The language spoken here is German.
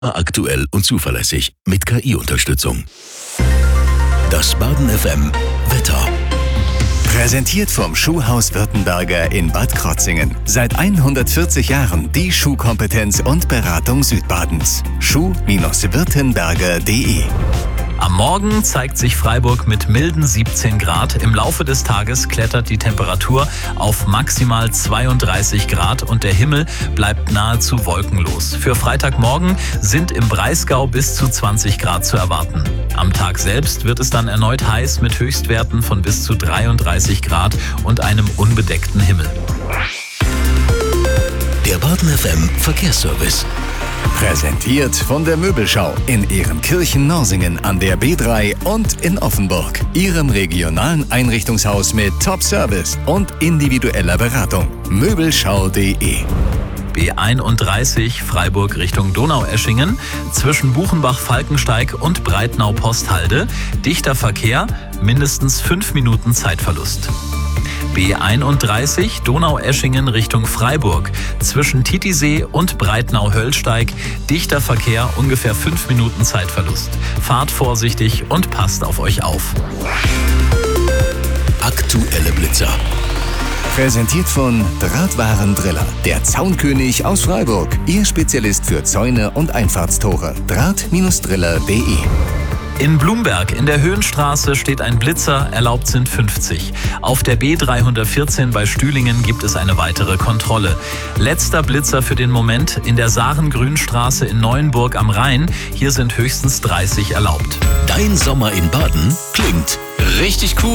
Aktuell und zuverlässig mit KI-Unterstützung. Das Baden FM Wetter. Präsentiert vom Schuhhaus Württemberger in Bad Krotzingen. Seit 140 Jahren die Schuhkompetenz und Beratung Südbadens. Schuh-württemberger.de. Am Morgen zeigt sich Freiburg mit milden 17 Grad. Im Laufe des Tages klettert die Temperatur auf maximal 32 Grad und der Himmel bleibt nahezu wolkenlos. Für Freitagmorgen sind im Breisgau bis zu 20 Grad zu erwarten. Am Tag selbst wird es dann erneut heiß mit Höchstwerten von bis zu 33 Grad und einem unbedeckten Himmel. Der Baden FM Verkehrsservice. Präsentiert von der Möbelschau in Ehrenkirchen-Norsingen an der B3 und in Offenburg. Ihrem regionalen Einrichtungshaus mit Top-Service und individueller Beratung. Möbelschau.de. B31 Freiburg Richtung Donaueschingen zwischen Buchenbach-Falkensteig und Breitnau-Posthalde. Dichter Verkehr, mindestens 5 Minuten Zeitverlust. B31 Donaueschingen Richtung Freiburg zwischen Titisee und Breitnau-Höllsteig. Dichter Verkehr, ungefähr 5 Minuten Zeitverlust. Fahrt vorsichtig und passt auf euch auf. Aktuelle Blitzer. Präsentiert von Drahtwarendriller, der Zaunkönig aus Freiburg. Ihr Spezialist für Zäune und Einfahrtstore. Draht-driller.de. In Blumberg in der Höhenstraße steht ein Blitzer, erlaubt sind 50. Auf der B314 bei Stühlingen gibt es eine weitere Kontrolle. Letzter Blitzer für den Moment in der Sarengrünstraße in Neuenburg am Rhein. Hier sind höchstens 30 erlaubt. Dein Sommer in Baden klingt richtig cool.